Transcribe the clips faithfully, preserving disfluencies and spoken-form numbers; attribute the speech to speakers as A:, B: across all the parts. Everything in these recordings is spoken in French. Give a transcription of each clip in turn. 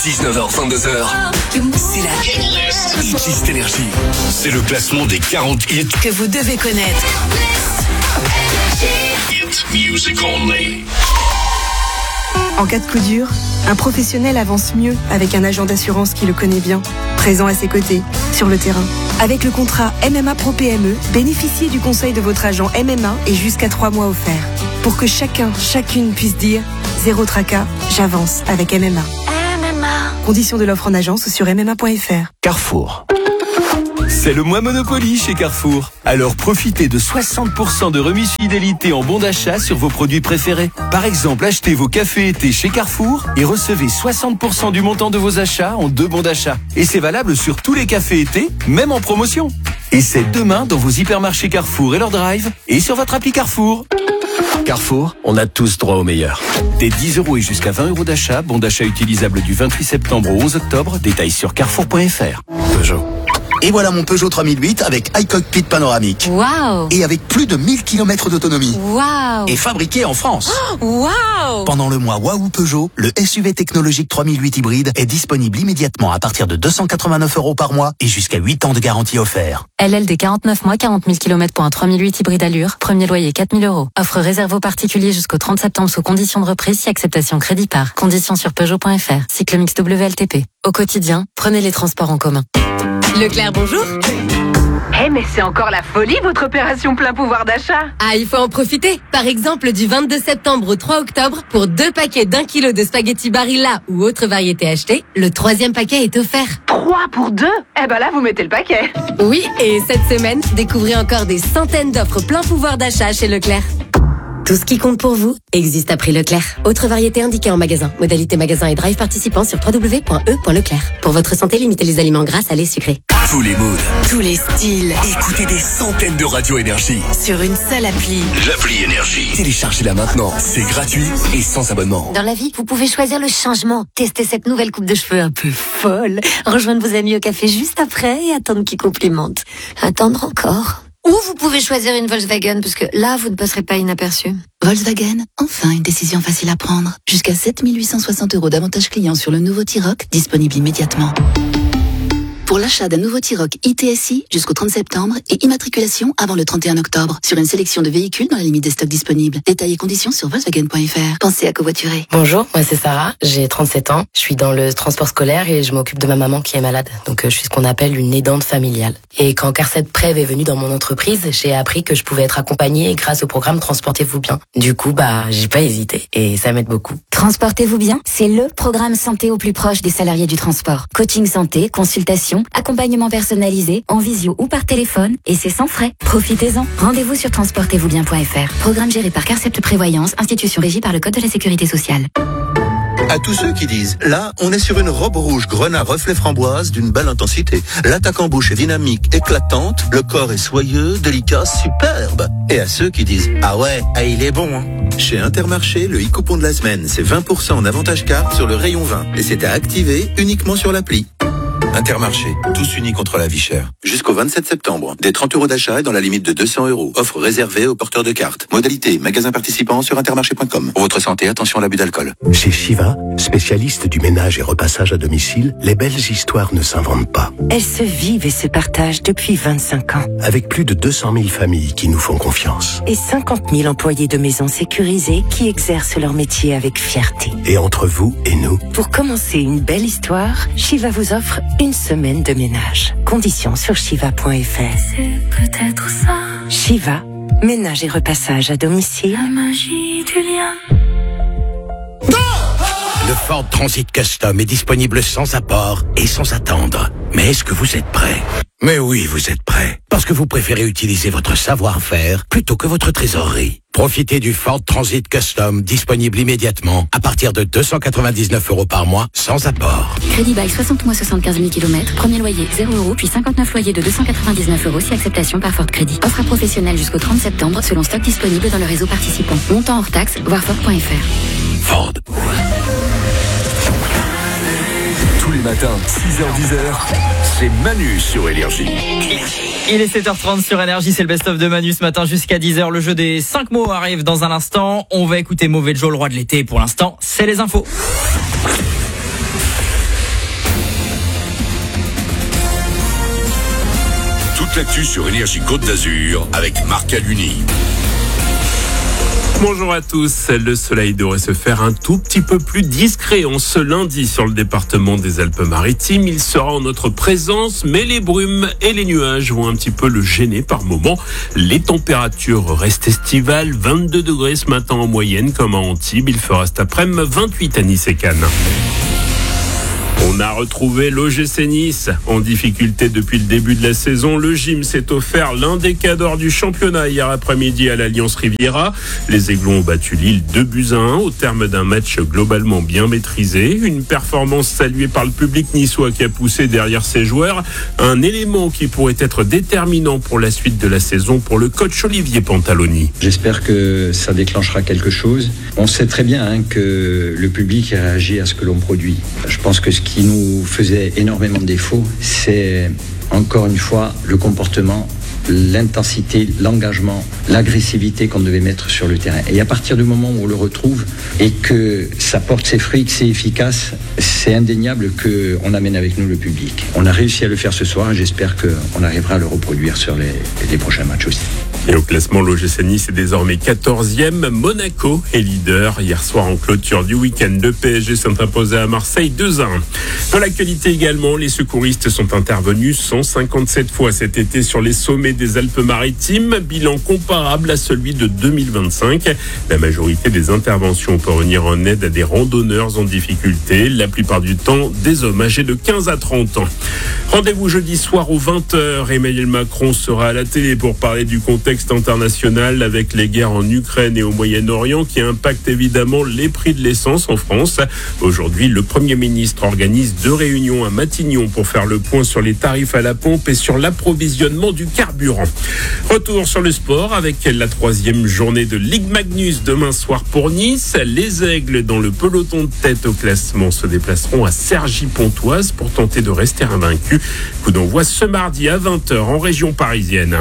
A: dix-neuf heures vingt-deux heures, c'est la Hitlist Énergie. C'est le classement des quarante hits
B: que vous devez connaître.
A: Hit music only.
C: En cas de coup dur, un professionnel avance mieux avec un agent d'assurance qui le connaît bien, présent à ses côtés, sur le terrain. Avec le contrat M M A Pro P M E, bénéficiez du conseil de votre agent M M A et jusqu'à trois mois offerts. Pour que chacun, chacune puisse dire « Zéro tracas, j'avance avec M M A ». M M A. Conditions de l'offre en agence sur m m a point f r.
D: Carrefour. C'est le mois Monopoly chez Carrefour. Alors profitez de soixante pour cent de remise fidélité en bons d'achat sur vos produits préférés. Par exemple, achetez vos cafés été chez Carrefour et recevez soixante pour cent du montant de vos achats en deux bons d'achat. Et c'est valable sur tous les cafés été, même en promotion. Et c'est demain dans vos hypermarchés Carrefour et leur drive et sur votre appli Carrefour.
E: Carrefour, on a tous droit au meilleur.
D: Des dix euros et jusqu'à vingt euros d'achat, bon d'achat utilisable du vingt-huit septembre au onze octobre, détails sur carrefour point f r.
E: Peugeot.
F: Et voilà mon Peugeot trois mille huit avec iCockpit panoramique.
G: Waouh!
F: Et avec plus de mille kilomètres d'autonomie.
G: Waouh!
F: Et fabriqué en France.
G: Waouh!
F: Pendant le mois Waouh Peugeot, le S U V technologique trois mille huit hybride est disponible immédiatement à partir de deux cent quatre-vingt-neuf euros par mois et jusqu'à huit ans de garantie offert.
G: L L D quarante-neuf mois, quarante mille kilomètres pour un trois mille huit hybride allure. Premier loyer quatre mille euros. Offre réservée aux particuliers jusqu'au trente septembre sous conditions de reprise si acceptation crédit par. Conditions sur Peugeot point f r. Cycle mix W L T P. Au quotidien, prenez les transports en commun.
B: Leclerc, bonjour.
C: Eh hey, mais c'est encore la folie votre opération plein pouvoir d'achat.
B: Ah, il faut en profiter. Par exemple, du vingt-deux septembre au trois octobre, pour deux paquets d'un kilo de spaghettis Barilla ou autre variété achetée, le troisième paquet est offert.
C: Trois pour deux? Eh ben là, vous mettez le paquet.
B: Oui, et cette semaine, découvrez encore des centaines d'offres plein pouvoir d'achat chez Leclerc. Tout ce qui compte pour vous existe à prix Leclerc. Autre variété indiquée en magasin. Modalité magasin et drive participant sur w w w point e point leclerc. Pour votre santé, limitez les aliments gras, salés, sucrés.
A: Tous les moods,
B: tous les styles.
A: Écoutez des centaines de radios Énergie
B: sur une seule appli.
A: L'appli Énergie. Téléchargez-la maintenant. C'est gratuit et sans abonnement.
G: Dans la vie, vous pouvez choisir le changement. Tester cette nouvelle coupe de cheveux un peu folle. Rejoindre vos amis au café juste après et attendre qu'ils complimentent. Attendre encore. Ou vous pouvez choisir une Volkswagen, parce que là, vous ne passerez pas inaperçu.
H: Volkswagen, enfin une décision facile à prendre. Jusqu'à sept mille huit cent soixante euros d'avantages clients sur le nouveau T-Roc, disponible immédiatement. Pour l'achat d'un nouveau T-Roc I T S I jusqu'au trente septembre et immatriculation avant le trente et un octobre sur une sélection de véhicules dans la limite des stocks disponibles. Détails et conditions sur Volkswagen point f r. Pensez à covoiturer.
I: Bonjour, moi c'est Sarah, j'ai trente-sept ans, je suis dans le transport scolaire et je m'occupe de ma maman qui est malade. Donc je suis ce qu'on appelle une aidante familiale. Et quand Carset Prev est venu dans mon entreprise, j'ai appris que je pouvais être accompagnée grâce au programme Transportez-vous bien. Du coup, bah j'ai pas hésité et ça m'aide beaucoup.
J: Transportez-vous bien, c'est le programme santé au plus proche des salariés du transport. Coaching santé, consultation, accompagnement personnalisé, en visio ou par téléphone, et c'est sans frais. Profitez-en. Rendez-vous sur transportez vous bien point f r. Programme géré par Carcept Prévoyance, institution régie par le Code de la Sécurité sociale.
K: À tous ceux qui disent, là, on est sur une robe rouge grenat reflet framboise d'une belle intensité. L'attaque en bouche est dynamique, éclatante, le corps est soyeux, délicat, superbe. Et à ceux qui disent, ah ouais, ah il est bon, hein. Chez Intermarché, le e-coupon de la semaine, c'est vingt pour cent en avantage carte sur le rayon vin. Et c'est à activer uniquement sur l'appli. Intermarché, tous unis contre la vie chère. Jusqu'au vingt-sept septembre, des trente euros d'achat et dans la limite de deux cents euros. Offre réservée aux porteurs de cartes. Modalité, magasin participant sur intermarché point com. Pour votre santé, attention à l'abus d'alcool.
L: Chez Shiva, spécialiste du ménage et repassage à domicile, les belles histoires ne s'inventent pas.
M: Elles se vivent et se partagent depuis vingt-cinq ans.
L: Avec plus de deux cent mille familles qui nous font confiance.
M: Et cinquante mille employés de maisons sécurisées qui exercent leur métier avec fierté.
L: Et entre vous et nous.
M: Pour commencer une belle histoire, Shiva vous offre une semaine de ménage. Conditions sur shiva point f r.
N: C'est peut-être ça.
M: Shiva, ménage et repassage à domicile.
N: La magie du lien.
O: Le Ford Transit Custom est disponible sans apport et sans attendre. Mais est-ce que vous êtes prêt? Mais oui, vous êtes prêt. Parce que vous préférez utiliser votre savoir-faire plutôt que votre trésorerie. Profitez du Ford Transit Custom disponible immédiatement à partir de deux cent quatre-vingt-dix-neuf euros par mois sans apport.
J: Crédit bail soixante mois soixante-quinze mille kilomètres. Premier loyer zéro euros puis cinquante-neuf loyers de deux cent quatre-vingt-dix-neuf euros si acceptation par Ford Crédit. Offre à professionnel jusqu'au trente septembre selon stock disponible dans le réseau participant. Montant hors taxe, voir Ford point f r.
O: Ford.
A: Tous les matins, six heures dix heures, c'est Manu sur Énergie.
P: Il est sept heures trente sur Énergie, c'est le best-of de Manu ce matin jusqu'à dix heures. Le jeu des cinq mots arrive dans un instant. On va écouter Mauvais Joe, le roi de l'été. Pour l'instant, c'est les infos.
A: l'actu sur Énergie Côte d'Azur avec Marc Aluni.
Q: Bonjour à tous. Le soleil devrait se faire un tout petit peu plus discret en ce lundi sur le département des Alpes-Maritimes. Il sera en notre présence, mais les brumes et les nuages vont un petit peu le gêner par moments. Les températures restent estivales, vingt-deux degrés ce matin en moyenne comme à Antibes. Il fera cet après-midi vingt-huit à Nice et Cannes. On a retrouvé l'O G C Nice en difficulté depuis le début de la saison. Le gym s'est offert l'un des cadors du championnat hier après-midi à l'Alliance Riviera. Les Aiglons ont battu Lille deux buts à un au terme d'un match globalement bien maîtrisé. Une performance saluée par le public niçois qui a poussé derrière ses joueurs. Un élément qui pourrait être déterminant pour la suite de la saison pour le coach Olivier Pantaloni.
R: J'espère que ça déclenchera quelque chose. On sait très bien hein, que le public réagit à ce que l'on produit. Je pense que ce qui nous faisait énormément de défaut, c'est encore une fois le comportement, l'intensité, l'engagement, l'agressivité qu'on devait mettre sur le terrain. Et à partir du moment où on le retrouve et que ça porte ses fruits, que c'est efficace, c'est indéniable qu'on amène avec nous le public. On a réussi à le faire ce soir et j'espère qu'on arrivera à le reproduire sur les, les prochains matchs aussi.
Q: Et au classement, l'O G C Nice est désormais quatorzième. Monaco est leader. Hier soir, en clôture du week-end, le P S G s'est imposé à Marseille deux à un. Dans l'actualité également, les secouristes sont intervenus cent cinquante-sept fois cet été sur les sommets des Alpes-Maritimes. Bilan comparable à celui de deux mille vingt-cinq. La majorité des interventions pour venir en aide à des randonneurs en difficulté. La plupart du temps, des hommes âgés de quinze à trente ans. Rendez-vous jeudi soir aux vingt heures. Emmanuel Macron sera à la télé pour parler du contexte international avec les guerres en Ukraine et au Moyen-Orient qui impactent évidemment les prix de l'essence en France. Aujourd'hui, le Premier ministre organise deux réunions à Matignon pour faire le point sur les tarifs à la pompe et sur l'approvisionnement du carburant. Retour sur le sport avec la troisième journée de Ligue Magnus demain soir pour Nice. Les Aigles dans le peloton de tête au classement se déplaceront à Cergy-Pontoise pour tenter de rester invaincus. Coup d'envoi ce mardi à vingt heures en région parisienne.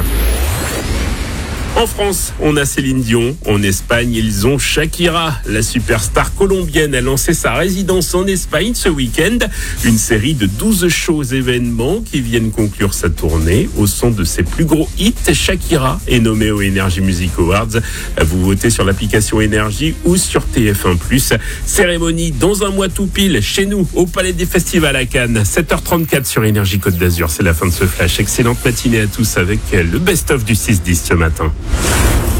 Q: En France, on a Céline Dion. En Espagne, ils ont Shakira. La superstar colombienne a lancé sa résidence en Espagne ce week-end. Une série de douze shows événements qui viennent conclure sa tournée. Au son de ses plus gros hits, Shakira est nommée aux Energy Music Awards. Vous votez sur l'application Énergie ou sur T F un plus. Cérémonie dans un mois tout pile, chez nous, au Palais des Festivals à Cannes. sept heures trente-quatre sur Énergie Côte d'Azur. C'est la fin de ce flash. Excellente matinée à tous avec le best-of du six dix ce matin.